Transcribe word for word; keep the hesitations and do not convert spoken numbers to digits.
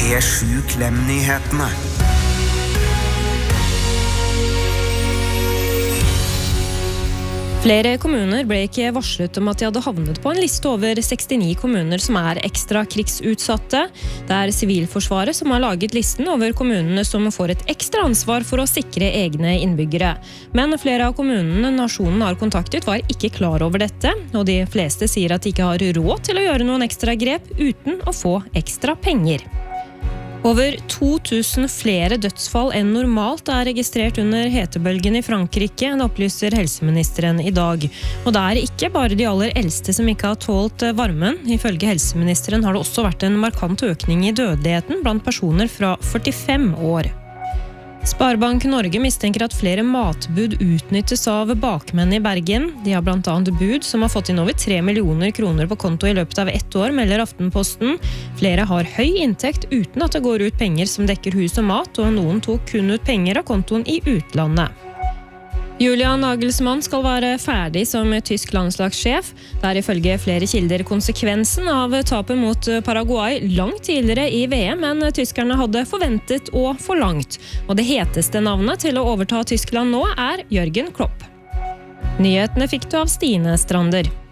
P sju Klem-nyhetene. Flere kommuner ble ikke varslet om at de hadde havnet på en liste over sekstini kommuner som er ekstra krigsutsatte. Det er Sivilforsvaret som har laget listen over kommunene som får et ekstra ansvar for å sikre egne innbyggere. Men flere av kommunene nasjonen har kontaktet var ikke klar over dette, og de fleste sier at de ikke har råd til å gjøre noen ekstra grep uten å få ekstra penger. Over to tusen flere dødsfall enn normalt er registrert under hetebølgen i Frankrike, det opplyser helseministeren i dag. Og det er ikke bare de aller eldste som ikke har tålt varmen. Ifølge helseministeren har det også vært en markant økning i dødeligheten blant personer fra førtifem år. Sparebank Norge mistenker at flere matbud utnyttes av bakmenn i Bergen. De har blant annet bud som har fått inn over tre millioner kroner på konto i løpet av ett år, melder Aftenposten. Flere har høy inntekt uten at det går ut penger som dekker hus og mat, og noen tok kun ut penger av kontoen i utlandet. Julian Nagelsmann skal være ferdig som tysk landslagssjef. Det er ifølge flere kilder konsekvensen av tapet mot Paraguay langt tidligere i V M enn tyskerne hadde forventet og forlangt. Og det heteste navnet til å overta Tyskland nå er Jørgen Klopp. Nyhetene fikk du av Stine Strander.